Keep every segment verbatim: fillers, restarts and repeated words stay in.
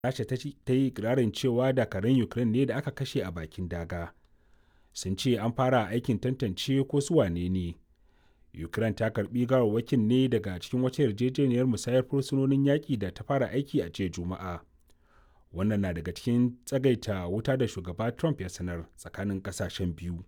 Rasha ta yi ikirarin cewa dakarun Ukraine ne da aka kashe a bakin daga. Sun ce an fara aikin tantance ko su wane ne. Ukraine ta karbi gawarwakin ne daga cikin wata yarjejeniyar musayar fursunonin yaƙi da ta fara aiki a jiya Juma'a. Wannan na daga cikin tsagaita wuta da shugaba Trump ya sanar tsakanin ƙasashen biyu.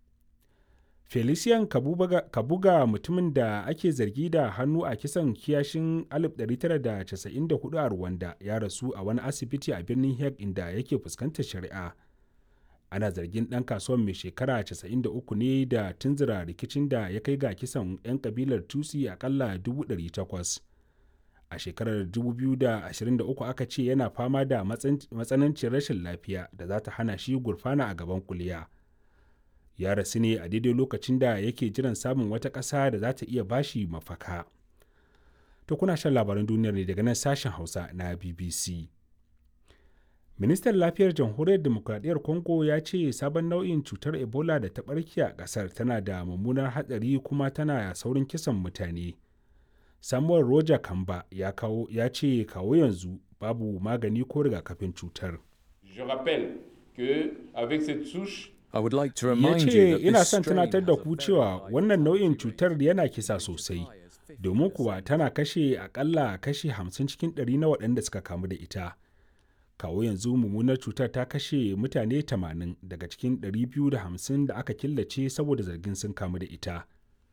Felician Kabuga, mutumin da ake zargi da hannu a kisan kiyashin alif tara casa'in da hudu a Rwanda, ya rasu a wani asibiti a birnin Hague inda yake fuskantar shari'a. Ana zargin ɗan kasuwan mai shekara casa'in da uku ne da tunzura rikicin da ya kai ga kisan 'yan kabilar Tutsi akalla dubu ɗari takwas. A shekarar dubu biyu da ashirin da uku aka ce yana fama da matsanancin rashin lafiya da za ta hana shi gurfana a gaban kuliya. Ya rasu ne a daidai lokacin da yake jiran samun wata ƙasa da za ta iya bashi mafaka. To kuna shan labaran duniyar ne daga nan sashen Hausa na B B C. Ministan Lafiyar Jamhuriyar Dimokuraɗiyyar Congo ya ce sabon nau'in cutar Ebola da ta ɓarke a ƙasar tana da mummunar hatsari kuma tana saurin kisan mutane. Samuel Roger Kamba ya, kawo, ya ce kawo yanzu babu magani ko rigakafin cutar. Je rappelle que avec cette souche I would like to Ya remind you ce that ina this son strain tunatar da has a ku very cewa high wannan nau'in fatality cutar rate yana that kisa is as sosai. high as fifty Domin kuwa percent. tana kashe akalla kashi hamsin cikin ɗari na waɗanda suka kamu da ita. Kawo yanzu mummunar cutar ta kashe mutane tamanin daga cikin ɗari biyu da hamsin da aka killace saboda zargin sun kamu da ita.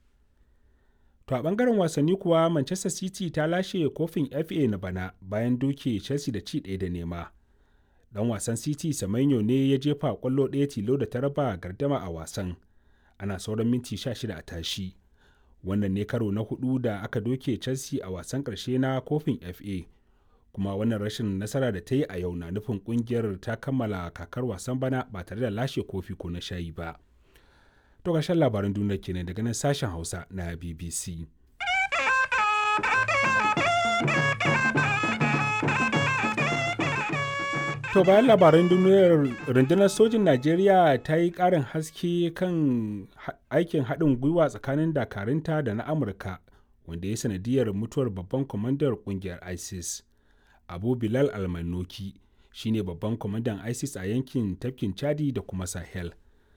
To a ɓangaren wasanni kuwa Manchester City ta lashe kofin F A na bana bayan doke Chelsea da ci ɗaya da nema. Dan wasan City Semenyo ne ya jefa ƙwallo ɗaya tilo da ta raba gardama a wasan. Ana sauran minti sha shida a tashi. Wannan ne karo na hudu da aka doke Chelsea a wasan ƙarshe na kofin F A. Kuma wannan rashin nasara da ta yi a yau na nufin ƙungiyar ta kammala kakar wasan bana ba tare da lashe kofi ko na shayi ba. To ƙarshen labaran duniya kenan daga nan sashen Hausa na B B C. To bayan labaran duniyar, rundunar sojin Najeriya ta yi ƙarin haske kan aikin haɗin gwiwa tsakanin dakarunta da na Amurka wanda ya sanadiyar mutuwar babban kwamandar ƙungiyar ISIS. Abu Bilal Almanoki shi ne babban kwamandan ISIS a yankin tafkin Chadi da kuma Sahel.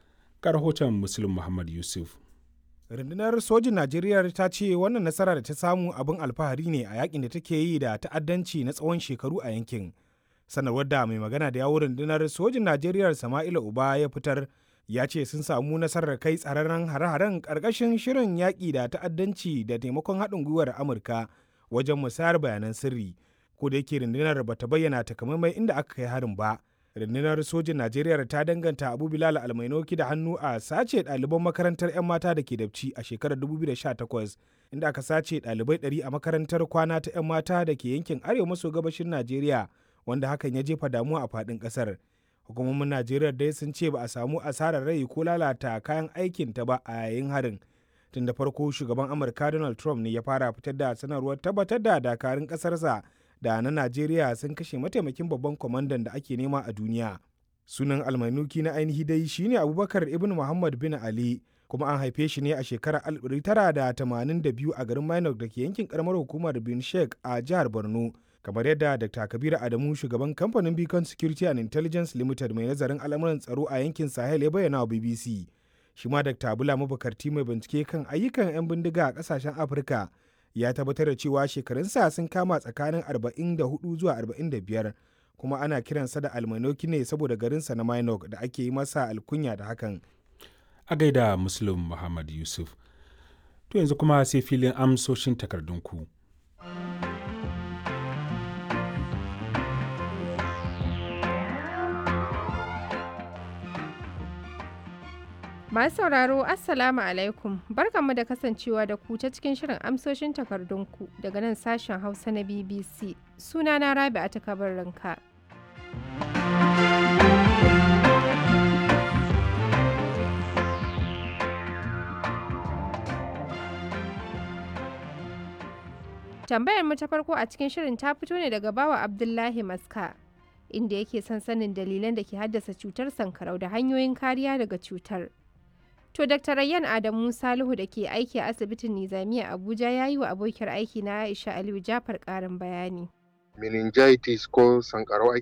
Ga rahoton Muslim Muhammad Yusuf. Rundunar sojin Najeriya ta ce wannan nasara da ta samu abin alfahari ne a yakin da take yi da ta'addanci na tsawon shekaru a yankin. Sanarwar da mai magana da yawun rundunar sojin Najeriya Sama'ila Uba ya fitar ya ce sun samu nasarar kai tsararren hare-haren ƙarƙashin shirin yaƙi da ta'addanci da taimakon haɗin gwiwar Amurka wajen musayar bayanan sirri. Ko da yake rundunar ba ta bayyana takamaimai inda aka kai harin ba. Rundunar sojin Najeriya ta danganta Abu Bilal Almainoki da hannu a sace ɗaliban makarantar 'yan mata da ke Dabci a shekarar dubu biyu da sha takwas, inda aka sace ɗalibai ɗari a makarantar kwana ta 'yan mata da ke yankin arewa maso gabashin Najeriya, wanda hakan ya jefa damuwa a faɗin ƙasar. Hukumomin Najeriya dai sun ce ba a samu asarar rai ko lalata kayan aikin ta ba a yayin harin. Tun da farko shugaban Amurka Donald Trump ne ya fara fitar da sanarwar tabbatar da dakarun ƙasarsa da na Najeriya sun kashe mataimakin babban kwamandan da ake nema a duniya. Sunan almanuki na ainihi dai shine Abubakar Ibn Muhammad bin Ali, kuma an haife shi ne a shekarar alif tara da tamanin da biyu a garin Minok da ke yankin karamar hukumar Bin Sheikh a jihar Borno. Kamar yadda Dr. Kabiru Adamu, shugaban kamfanin Beacon Security and Intelligence Limited mai nazarin al'amuran tsaro a yankin Sahel, ya bayyana wa B B C. Shi ma Dr. Bula Mabukarti mai bincike kan ayyukan 'yan bindiga a ƙasashen Afirka ya tabbatar da cewa shekarunsa sun kama tsakanin arba'in da hudu zuwa arba'in da biyar, kuma ana kiransa da almanoki ne saboda garinsa na Minok da ake yi masa alkunya da hakan. A gaida Muslim Muhammad Yusuf. To yanzu kuma sai filin amsoshin takardunku. Masu sauraro Assalamu alaikum, barkanmu da kasancewa da ku ta cikin shirin amsoshin takardunku daga nan sashen Hausa na B B C. Sunana Rabi'a ta kabarinka. Tambayar mu ta farko a cikin shirin ta fito ne daga bawa Abdullahi Maska, inda yake son sanin dalilan da ke haddasa cutar sankarau da hanyoyin kariya daga cutar. To Dakta Rayyan Adamu Salihu da ke aiki a asibitin Nizamiya Abuja ya yi wa abokiyar aiki na Aisha Aliyu Jafar ƙarin bayani. meningitis ko sankarau